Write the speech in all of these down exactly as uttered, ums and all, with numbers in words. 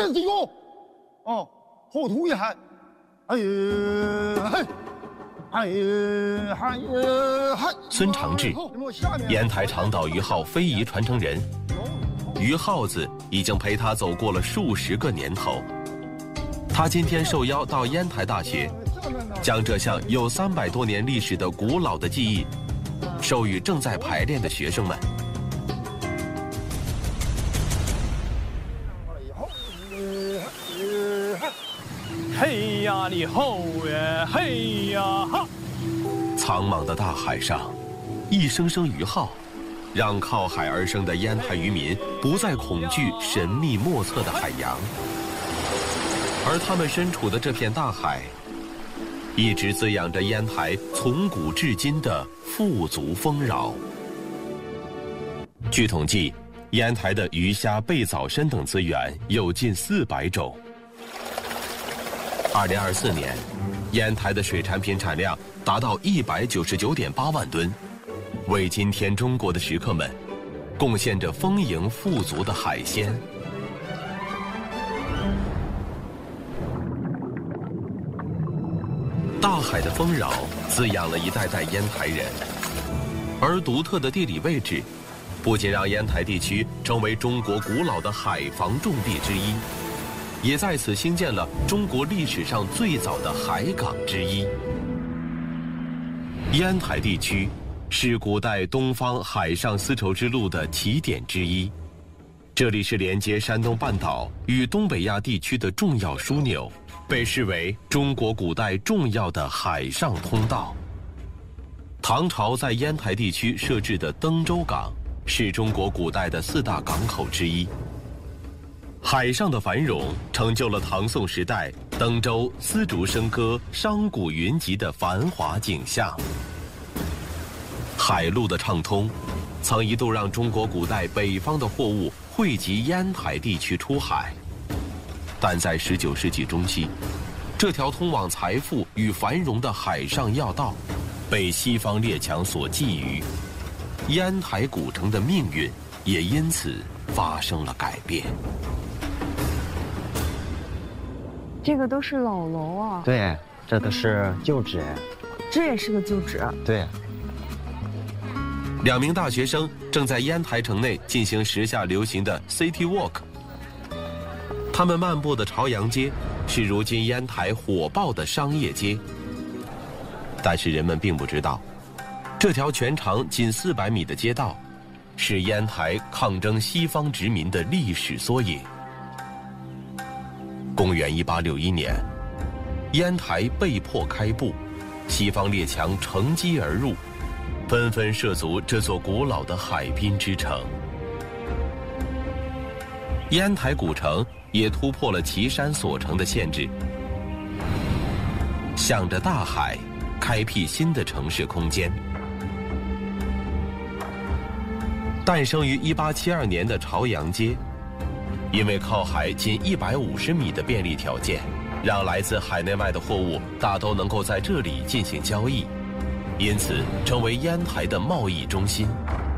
这这个，哦，火土一喊，哎呀嘿，哎呀嗨呀嗨。 孙长志，烟台长岛鱼号非遗传承人，鱼耗子已经陪他走过了数十个年头。他今天受邀到烟台大学，将这项有三百多年历史的古老的技艺，授予正在排练的学生们。 嘿呀你吼耶，嘿呀哈！ 苍茫的大海上，一声声鱼号，让靠海而生的烟台渔民不再恐惧神秘莫测的海洋。而他们身处的这片大海，一直滋养着烟台从古至今的富足丰饶。据统计，烟台的鱼虾贝藻参等资源有近四百种。二零二四年，烟台的水产品产量达到一百九十九点八万吨，为今天中国的食客们贡献着丰盈富足的海鲜。大海的丰饶滋养了一代代烟台人，而独特的地理位置，不仅让烟台地区成为中国古老的海防重地之一，也在此兴建了中国历史上最早的海港之一。烟台地区是古代东方海上丝绸之路的起点之一，这里是连接山东半岛与东北亚地区的重要枢纽，被视为中国古代重要的海上通道。唐朝在烟台地区设置的登州港是中国古代的四大港口之一。海上的繁荣成就了唐宋时代登州丝竹笙歌、商贾云集的繁华景象。海路的畅通，曾一度让中国古代北方的货物汇集烟台地区出海。但在十九世纪中期，这条通往财富与繁荣的海上要道被西方列强所觊觎，烟台古城的命运也因此发生了改变。 这个都是老楼啊。 对，这个是旧址。 这也是个旧址。 对。 两名大学生正在烟台城内进行时下流行的 City Walk。他们漫步的朝阳街是如今烟台火爆的商业街，但是人们并不知道，这条全长仅四百米的街道，是烟台抗争西方殖民的历史缩影。公元一八六一年，烟台被迫开埠，西方列强乘机而入，纷纷涉足这座古老的海滨之城。烟台古城也突破了岐山所城的限制，向着大海开辟新的城市空间。诞生于一八七二年的朝阳街，因为靠海仅一百五十米的便利条件，让来自海内外的货物大都能够在这里进行交易，因此成为烟台的贸易中心。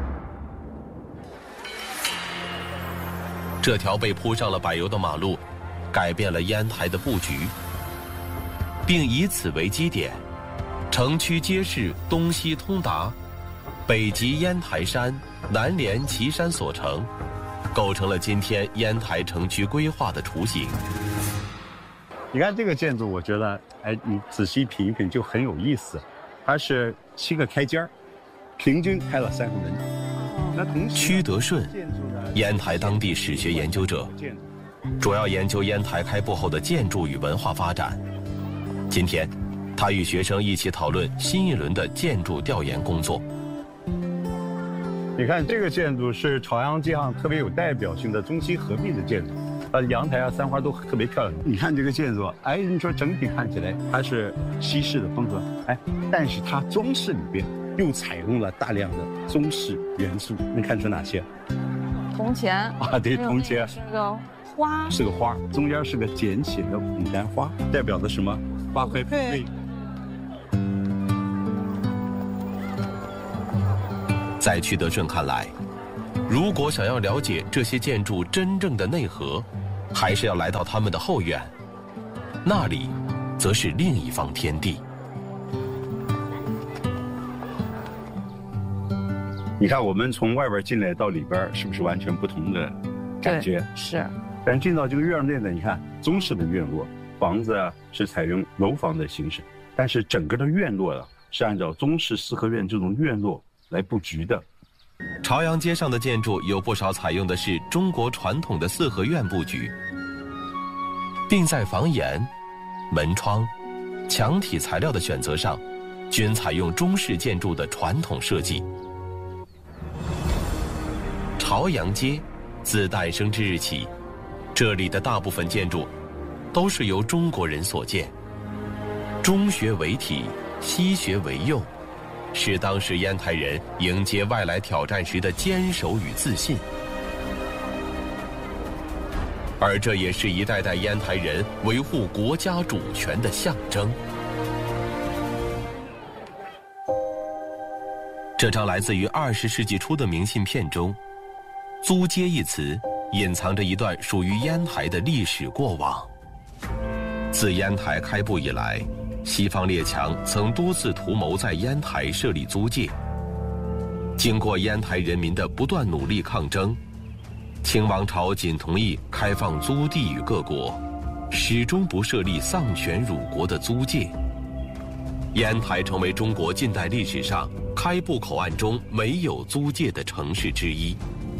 这条被铺上了柏油的马路，改变了烟台的布局，并以此为基点，城区街市东西通达，北及烟台山，南连岐山所城，构成了今天烟台城区规划的雏形。 你看这个建筑，我觉得，哎，你仔细品一品就很有意思。它是七个开间儿，平均开了三个门。那同时， 屈德顺，烟台当地史学研究者，主要研究烟台开埠后的建筑与文化发展。今天，他与学生一起讨论新一轮的建筑调研工作。 你看这个建筑是朝阳街上特别有代表性的中西合璧的建筑，呃，阳台啊、三花都特别漂亮。你看这个建筑，哎，你说整体看起来它是西式的风格，哎，但是它装饰里边又采用了大量的中式元素，能看出哪些？ 铜钱啊，对，铜钱是个花， 是个花，中间是个简写的牡丹花，代表的什么？花卉配。 在屈德顺看来，如果想要了解这些建筑真正的内核， 还是要来到他们的后院，那里则是另一方天地。 你看，我们从外边进来到里边，是不是完全不同的感觉？ 是。 但进到这个院内呢，你看中式的院落，房子啊是采用楼房的形式，但是整个的院落啊是按照中式四合院这种院落来布局的。 朝阳街上的建筑有不少采用的是中国传统的四合院布局，并在房檐、门窗、墙体材料的选择上，均采用中式建筑的传统设计。朝阳街自诞生之日起，这里的大部分建筑都是由中国人所建，中学为体，西学为右，是当时烟台人迎接外来挑战时的坚守与自信，而这也是一代代烟台人维护国家主权的象征。这张来自于二十世纪初的明信片中，租界一词隐藏着一段属于烟台的历史过往。自烟台开埠以来，西方列强曾多次图谋在烟台设立租界。经过烟台人民的不断努力抗争，清王朝仅同意开放租地与各国，始终不设立丧权辱国的租界。烟台成为中国近代历史上开埠口岸中没有租界的城市之一。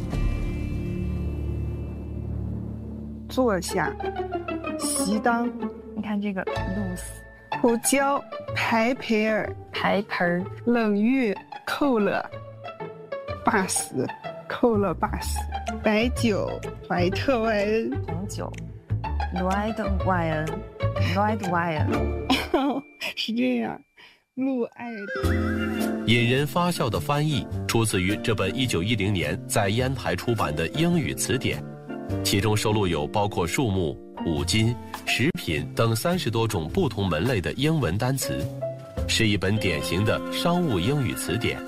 坐下，席当， 你看这个露丝、 胡椒、排培尔、 排盆儿、 冷玉、扣了、巴斯、扣了巴斯、白酒、怀特外恩、 红酒、Red wine、Red wine， 是这样，陆爱引人发笑的翻译出自于这本一九一零年在烟台出版的英语词典。其中收录有包括树木、五金、食品等三十多种不同门类的英文单词，是一本典型的商务英语词典。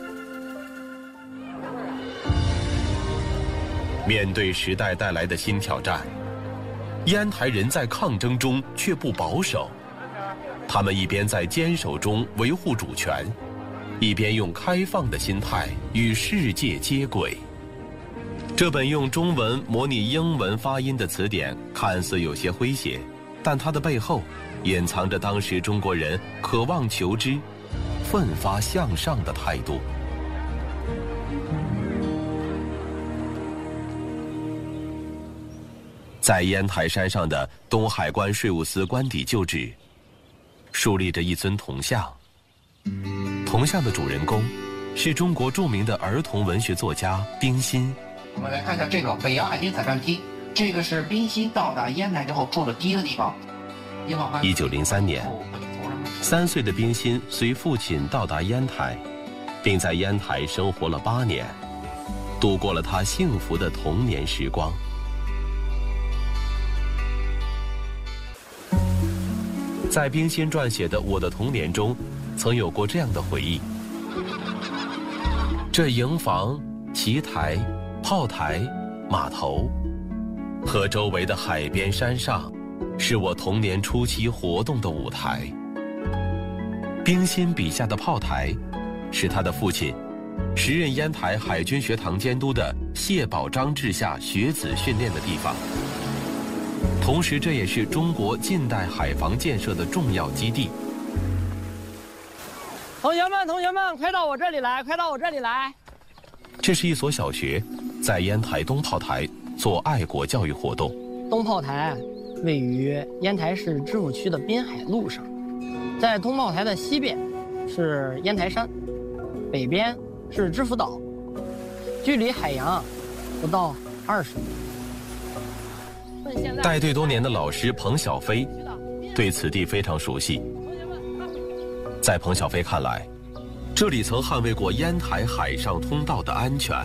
面对时代带来的新挑战，烟台人在抗争中却不保守，他们一边在坚守中维护主权，一边用开放的心态与世界接轨。这本用中文模拟英文发音的词典看似有些诙谐，但它的背后隐藏着当时中国人渴望求知、奋发向上的态度。在烟台山上的东海关税务司官邸旧址，竖立着一尊铜像。铜像的主人公是中国著名的儿童文学作家冰心。 我们来看一下这个北洋海军采战梯，这个是冰心到达烟台之后住的第一个地方。 一九零三年，三岁的冰心随父亲到达烟台，并在烟台生活了八年，度过了他幸福的童年时光。在冰心撰写的《我的童年》中，曾有过这样的回忆：这营房、棋台、炮台、码头和周围的海边山上，是我童年初期活动的舞台。冰心笔下的炮台，是他的父亲，时任烟台海军学堂监督的谢宝章治下学子训练的地方。同时，这也是中国近代海防建设的重要基地。 同学们，同学们，快到我这里来，快到我这里来！ 这是一所小学，在烟台东炮台做爱国教育活动。 东炮台位于烟台市知府区的滨海路上，在东炮台的西边是烟台山，北边是知府岛，距离海洋不到二十米。 带队多年的老师彭小飞对此地非常熟悉。在彭小飞看来，这里曾捍卫过烟台海上通道的安全。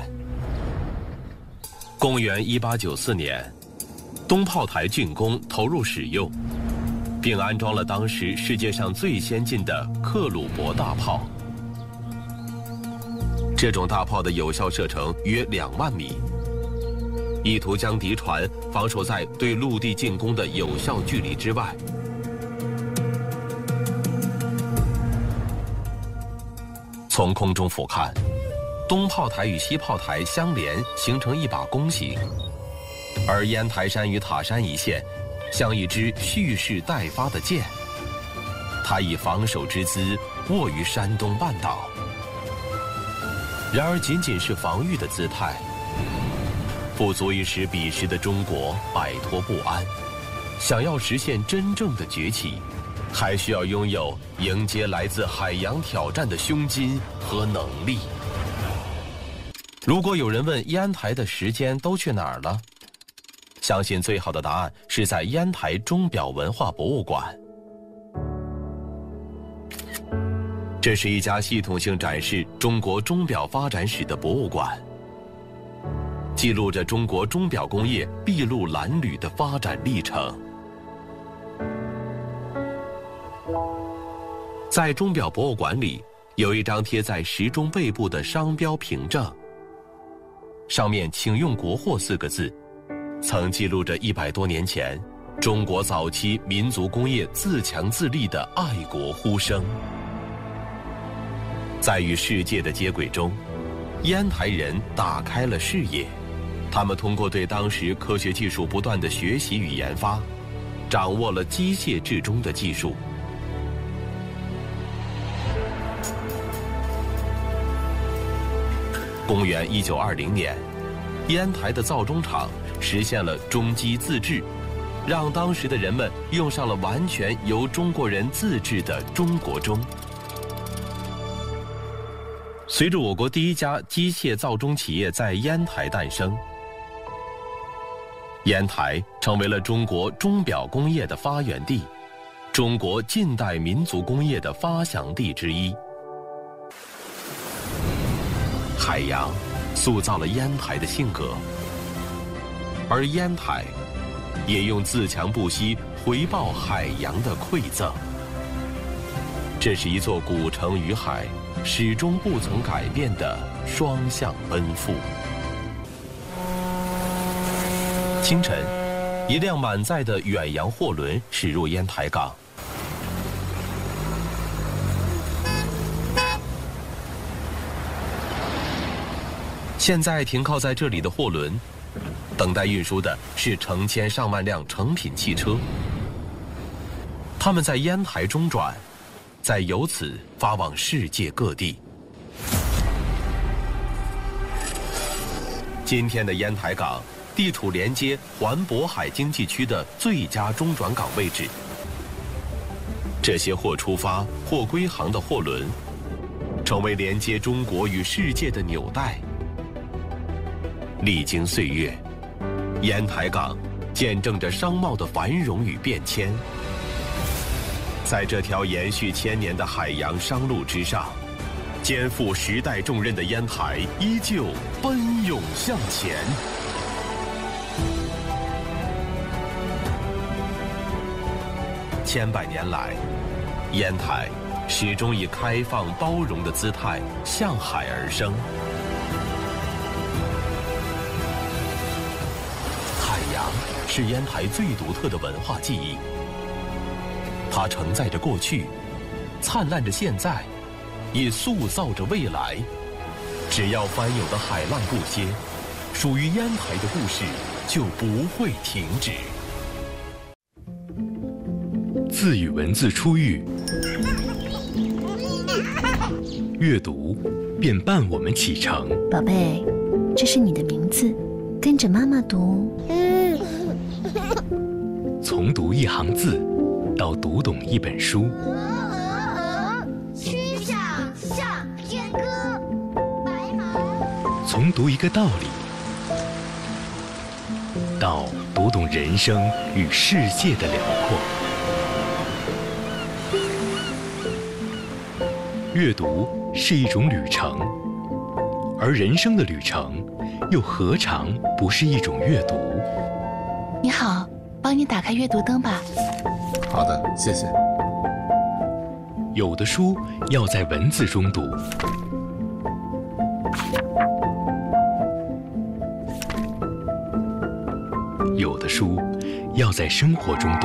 公元一八九四年，东炮台竣工投入使用，并安装了当时世界上最先进的克虏伯大炮。这种大炮的有效射程约两万米， 意图将敌船防守在对陆地进攻的有效距离之外。从空中俯瞰，东炮台与西炮台相连，形成一把弓形，而烟台山与塔山一线像一支蓄势待发的箭。它以防守之姿卧于山东半岛。然而，仅仅是防御的姿态，不足以使彼时的中国摆脱不安。想要实现真正的崛起，还需要拥有迎接来自海洋挑战的胸襟和能力。如果有人问烟台的时间都去哪儿了，相信最好的答案是在烟台钟表文化博物馆。这是一家系统性展示中国钟表发展史的博物馆，记录着中国钟表工业筚路蓝缕的发展历程。在钟表博物馆里，有一张贴在时钟背部的商标凭证，上面“请用国货”四个字，曾记录着一百多年前中国早期民族工业自强自立的爱国呼声。在与世界的接轨中，烟台人打开了视野。他们通过对当时科学技术不断的学习与研发，掌握了机械制钟的技术。公元一九二零年，烟台的造钟厂实现了钟机自制，让当时的人们用上了完全由中国人自制的中国钟。随着我国第一家机械造钟企业在烟台诞生，烟台成为了中国钟表工业的发源地，中国近代民族工业的发祥地之一。海洋塑造了烟台的性格，而烟台也用自强不息回报海洋的馈赠。这是一座古城与海始终不曾改变的双向奔赴。清晨，一辆满载的远洋货轮驶入烟台港。现在停靠在这里的货轮，等待运输的是成千上万辆成品汽车。他们在烟台中转，再由此发往世界各地。今天的烟台港地处连接环渤海经济区的最佳中转港位置。这些或出发或归航的货轮，成为连接中国与世界的纽带。历经岁月，烟台港见证着商贸的繁荣与变迁。在这条延续千年的海洋商路之上，肩负时代重任的烟台依旧奔涌向前。千百年来，烟台始终以开放包容的姿态向海而生。海洋是烟台最独特的文化记忆，它承载着过去，灿烂着现在，也塑造着未来。只要翻涌的海浪不歇，属于烟台的故事就不会停止。 字与文字初遇，阅读便伴我们启程。 宝贝，这是你的名字，跟着妈妈读。 从读一行字，到读懂一本书。 曲项向天歌，白马。 从读一个道理，到读懂人生与世界的辽阔。阅读是一种旅程，而人生的旅程，又何尝不是一种阅读？ 你好，帮你打开阅读灯吧。 好的，谢谢。 有的书要在文字中读， 有的书，要在生活中读。